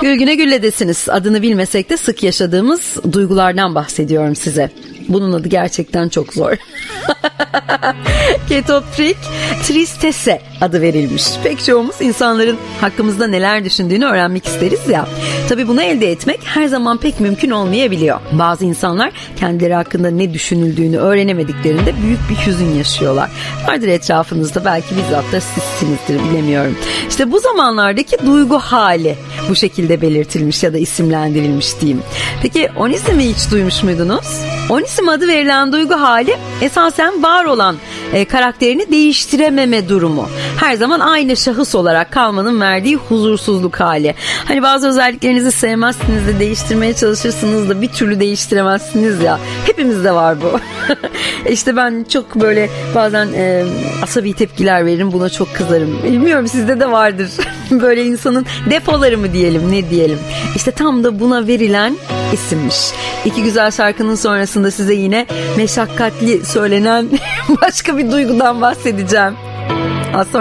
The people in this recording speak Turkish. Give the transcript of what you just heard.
Gülgüne Gülle'desiniz. Adını bilmesek de sık yaşadığımız duygulardan bahsediyorum size. Bunun adı gerçekten çok zor. Ketoprik tristesse adı verilmiş. Pek çoğumuz insanların hakkımızda neler düşündüğünü öğrenmek isteriz ya. Tabii bunu elde etmek her zaman pek mümkün olmayabiliyor. Bazı insanlar kendileri hakkında ne düşünüldüğünü öğrenemediklerinde büyük bir hüzün yaşıyorlar. Vardır etrafınızda, belki bizzat da sizsinizdir, bilemiyorum. İşte bu zamanlardaki duygu hali bu şekilde belirtilmiş ya da isimlendirilmiş diyeyim. Peki onizmi hiç duymuş muydunuz? Onizm adı verilen duygu hali esasen var olan karakterini değiştirememe durumu. Her zaman aynı şahıs olarak kalmanın verdiği huzursuzluk hali. Hani bazı özelliklerinizi sevmezsiniz de değiştirmeye çalışırsınız da bir türlü değiştiremezsiniz ya. Hepimizde var bu. İşte ben çok böyle bazen asabi tepkiler veririm, buna çok kızarım. Bilmiyorum, sizde de vardır. Böyle insanın defoları mı diyelim, ne diyelim. İşte tam da buna verilen isimmiş. İki güzel şarkının sonrasında size yine meşakkatli söylenen başka bir duygudan bahsedeceğim. Az sonra